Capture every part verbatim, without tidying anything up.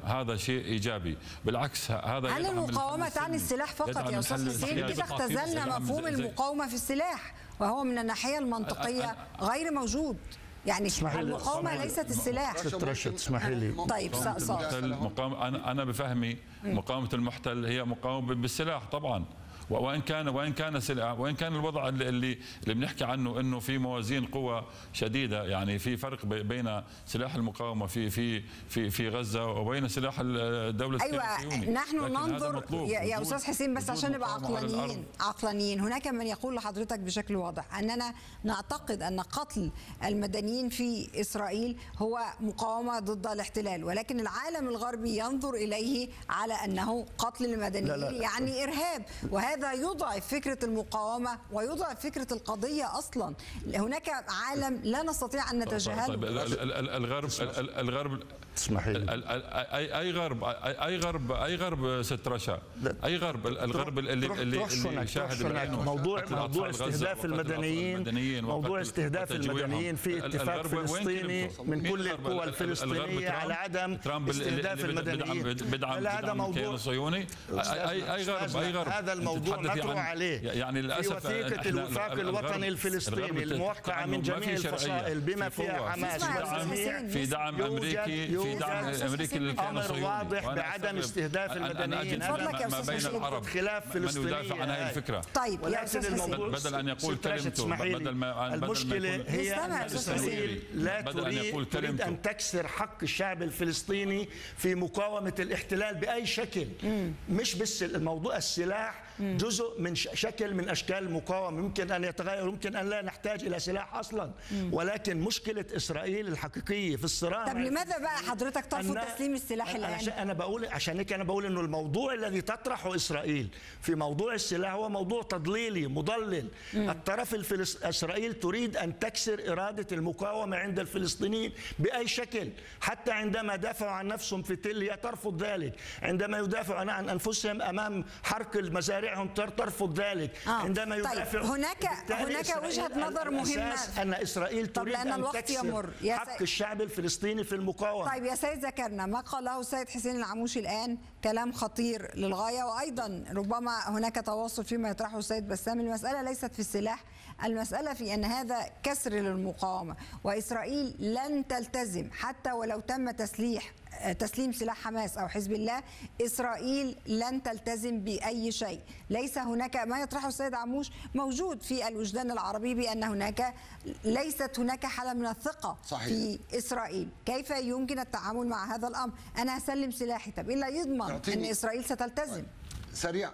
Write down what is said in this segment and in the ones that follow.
هذا شيء ايجابي، بالعكس هذا هل المقاومه تعني السلاح فقط يا استاذ حسين؟ كده اختزلنا مفهوم المقاومه في السلاح وهو من الناحيه المنطقيه غير موجود. يعني المقاومه ليست السلاح. رشد اسمحي لي. طيب مقاومه انا انا بفهمي مقاومه المحتل هي مقاومه بالسلاح طبعا، وان كان وان كان سلاح وان كان الوضع اللي اللي بنحكي عنه انه في موازين قوى شديده، يعني في فرق بين سلاح المقاومه في في في في غزه وبين سلاح الدوله الصهيونيه. ايوه نحن ننظر يا, يا استاذ حسين بس عشان نبقى عقلانيين عقلانيين هناك من يقول لحضرتك بشكل واضح اننا نعتقد ان قتل المدنيين في اسرائيل هو مقاومه ضد الاحتلال، ولكن العالم الغربي ينظر اليه على انه قتل المدنيين لا لا. يعني ارهاب، وهذا هذا يضعف فكرة المقاومة ويضعف فكرة القضية أصلا. هناك عالم لا نستطيع أن نتجاهله. طيب الغرب الغرب اسمحي لي. اي اي غرب اي غرب اي غرب ست رشا اي غرب الغرب اللي اللي, اللي شاهد موضوع موضوع استهداف المدنيين موضوع استهداف المدنيين في اتفاق فلسطيني من كل القوى الفلسطينيه على عدم استهداف المدنيين. بدعم بدعم الكيان الصهيوني. اي اي غرب اي غرب هذا الموضوع نطرح عليه يعني للاسف في وثيقه الوفاق الوطني الفلسطيني الموقعه من جميع الفصائل بما فيها حماس في دعم امريكي في دعم امريكي للكيان الصهيوني واضح بعدم استهداف المدنيين. ما بين العرب خلاف فلسطيني من يدافع عن هذه الفكره. طيب يا الموضوع بدل ان يقول كلمته بدل ما المشكله هي ان اسرائيل لا تريد ان تكسر حق الشعب الفلسطيني في مقاومه الاحتلال باي شكل. مش بس الموضوع السلاح جزء من شكل من اشكال المقاومه، ممكن ان يتغير، ممكن ان لا نحتاج الى سلاح اصلا، ولكن مشكله اسرائيل الحقيقيه في الصراع. طب لماذا بقى حضرتك ترفض تسليم السلاح الان؟ انا بقول عشان هيك انا بقول انه الموضوع الذي تطرحه اسرائيل في موضوع السلاح هو موضوع تضليلي مضلل. مم. الطرف الفلس... اسرائيل تريد ان تكسر اراده المقاومه عند الفلسطينيين باي شكل، حتى عندما دافعوا عن نفسهم في تل هي ترفض ذلك، عندما يدافعون عن انفسهم امام حرق المزارع ترفض ذلك. آه. عندما يدافع طيب هناك هناك وجهة نظر مهمة أن إسرائيل تريد أن تكسر حق الشعب الفلسطيني في المقاومة. طيب يا سيد ذكرنا ما قاله السيد حسين العموشي الآن كلام خطير للغاية، وأيضا ربما هناك تواصل فيما يطرحه السيد بسام. المسألة ليست في السلاح، المسألة في أن هذا كسر للمقاومة، وإسرائيل لن تلتزم حتى ولو تم تسليح تسليم سلاح حماس أو حزب الله. إسرائيل لن تلتزم بأي شيء. ليس هناك ما يطرحه السيد عموش موجود في الوجدان العربي بأن هناك ليست هناك حالة من الثقة صحيح. في إسرائيل. كيف يمكن التعامل مع هذا الأمر؟ أنا هسلم سلاحي، طب إيه اللي يضمن أن إسرائيل ستلتزم؟ سريع.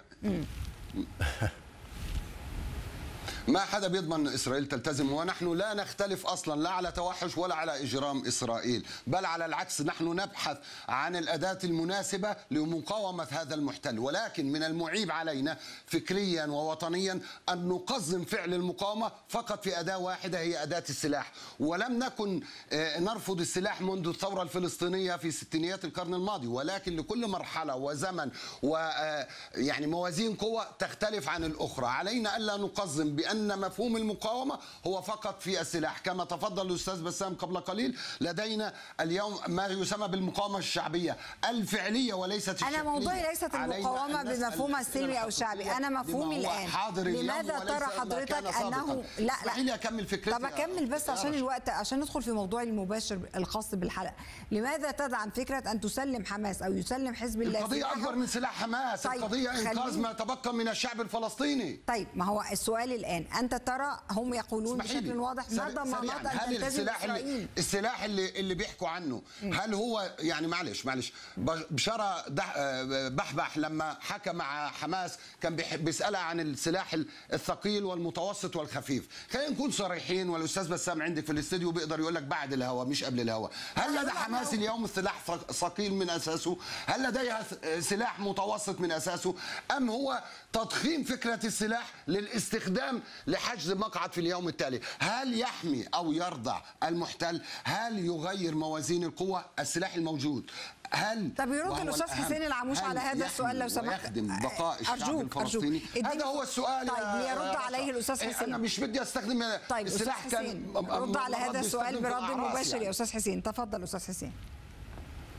ما حدا بيضمن إسرائيل تلتزم، ونحن لا نختلف أصلا لا على توحش ولا على إجرام إسرائيل، بل على العكس نحن نبحث عن الأداة المناسبة لمقاومة هذا المحتل. ولكن من المعيب علينا فكريا ووطنيا أن نقزم فعل المقاومة فقط في أداة واحدة هي أداة السلاح. ولم نكن نرفض السلاح منذ الثورة الفلسطينية في ستينيات القرن الماضي، ولكن لكل مرحلة وزمن ويعني موازين قوة تختلف عن الأخرى. علينا ألا نقزم بأن أن مفهوم المقاومة هو فقط في السلاح. كما تفضل الأستاذ بسام قبل قليل، لدينا اليوم ما يسمى بالمقاومة الشعبية الفعلية وليست الشكلية. أنا موضوعي ليست المقاومة بمفهومها السلمي أو الشعبي، أنا مفهومي الآن لماذا ترى حضرتك أنه لا لا أكمل فكرتي. طب أكمل بس عشان الوقت، عشان ندخل في موضوعي المباشر الخاص بالحلقة. لماذا تدعم فكرة أن تسلم حماس أو يسلم حزب الله؟ القضية أكبر من سلاح حماس. طيب القضية إنقاذ ما تبقى من الشعب الفلسطيني. طيب ما هو السؤال الآن، أنت ترى هم يقولون بشكل واضح ما ضمانات أن تلتزم السلاح إسرائيل؟ اللي السلاح اللي اللي بيحكوا عنه م. هل هو يعني معلش معلش بشارة بحبح لما حكى مع حماس كان بيسألها عن السلاح الثقيل والمتوسط والخفيف. خلينا نكون صريحين، والأستاذ بسام عندك في الاستديو بيقدر يقول لك بعد الهوا مش قبل الهوا. هل لدى حماس اليوم سلاح ثقيل من أساسه؟ هل لديها سلاح متوسط من أساسه؟ أم هو تضخيم فكرة السلاح للاستخدام لحجز مقعد في اليوم التالي؟ هل يحمي أو يرضع المحتل؟ هل يغير موازين القوة؟ السلاح الموجود هل طب يرد الاستاذ حسين العموش على هذا السؤال لو سمحت؟ يخدم بقاء الشعب أرجوك الفلسطيني؟ أرجوك هذا هو السؤال. طيب ليرد عليه الاستاذ حسين. انا مش بدي استخدم طيب السلاح. كان رد على هذا السؤال برد مباشر يا استاذ حسين. تفضل استاذ حسين.